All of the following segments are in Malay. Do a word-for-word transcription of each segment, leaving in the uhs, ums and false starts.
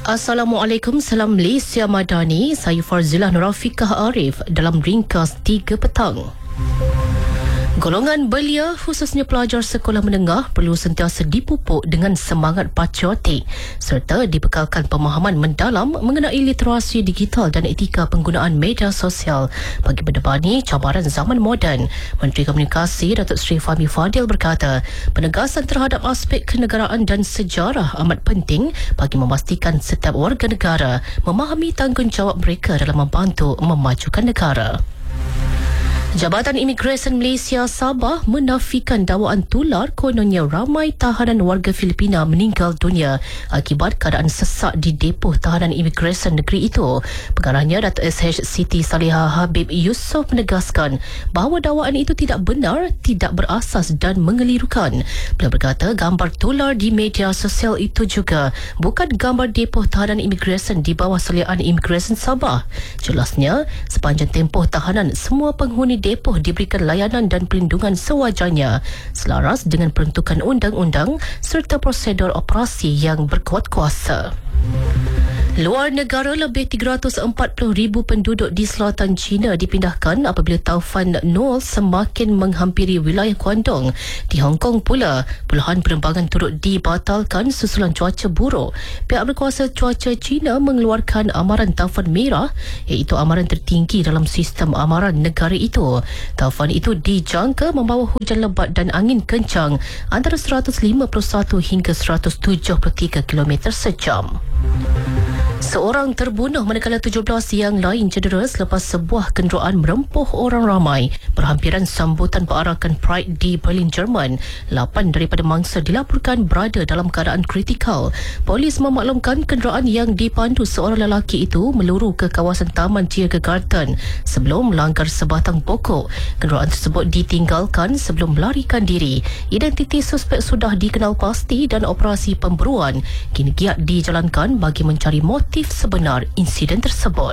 Assalamualaikum, salam Malaysia Madani. Saya Farzilah Nurafiqah Arif dalam ringkas tiga petang. Golongan belia, khususnya pelajar sekolah menengah, perlu sentiasa dipupuk dengan semangat patriotik serta dibekalkan pemahaman mendalam mengenai literasi digital dan etika penggunaan media sosial bagi mendebani cabaran zaman moden. Menteri Komunikasi Datuk Seri Fahmi Fadil berkata, penegasan terhadap aspek kenegaraan dan sejarah amat penting bagi memastikan setiap warga negara memahami tanggungjawab mereka dalam membantu memajukan negara. Jabatan Imigresen Malaysia Sabah menafikan dakwaan tular kononnya ramai tahanan warga Filipina meninggal dunia akibat keadaan sesak di depoh tahanan imigresen negeri itu. Pengarahnya Datuk S H Siti Salihah Habib Yusof menegaskan bahawa dakwaan itu tidak benar, tidak berasas dan mengelirukan. Beliau berkata gambar tular di media sosial itu juga bukan gambar depoh tahanan imigresen di bawah salian Imigresen Sabah. Jelasnya, sepanjang tempoh tahanan, semua penghuni depoh diberikan layanan dan perlindungan sewajarnya selaras dengan peruntukan undang-undang serta prosedur operasi yang berkuat kuasa. Luar negara, lebih tiga ratus empat puluh ribu penduduk di selatan China dipindahkan apabila taufan Noel semakin menghampiri wilayah Guangdong. Di Hong Kong pula, puluhan penerbangan turut dibatalkan susulan cuaca buruk. Pihak berkuasa cuaca China mengeluarkan amaran taufan merah, iaitu amaran tertinggi dalam sistem amaran negara itu. Taufan itu dijangka membawa hujan lebat dan angin kencang antara seratus lima puluh satu hingga seratus tujuh puluh tiga kilometer sejam. Seorang terbunuh manakala tujuh belas yang lain cedera selepas sebuah kenderaan merempuh orang ramai berhampiran sambutan perarakan Pride di Berlin, Jerman. Lapan daripada mangsa dilaporkan berada dalam keadaan kritikal. Polis memaklumkan kenderaan yang dipandu seorang lelaki itu meluru ke kawasan Taman Tiergarten sebelum melanggar sebatang pokok. Kenderaan tersebut ditinggalkan sebelum melarikan diri. Identiti suspek sudah dikenal pasti dan operasi pemburuan kini giat dijalankan bagi mencari motif sebenar insiden tersebut.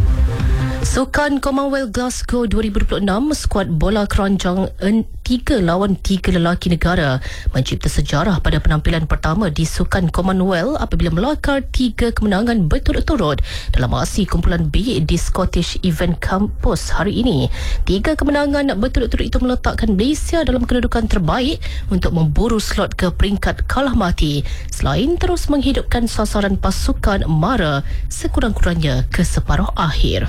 Sukan Commonwealth Glasgow dua ribu dua puluh enam, skuad bola keranjang tiga lawan tiga lelaki negara mencipta sejarah pada penampilan pertama di Sukan Commonwealth apabila melakar tiga kemenangan berturut-turut dalam aksi kumpulan B di Scottish Event Campus hari ini. Tiga kemenangan berturut-turut itu meletakkan Malaysia dalam kedudukan terbaik untuk memburu slot ke peringkat kalah mati selain terus menghidupkan sasaran pasukan MARA sekurang-kurangnya ke separuh akhir.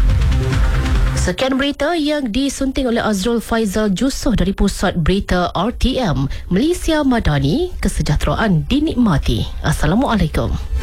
Sekian berita yang disunting oleh Azrul Faizal Jusoh dari Pusat Berita R T M Malaysia Madani. Kesejahteraan dinikmati. Assalamualaikum.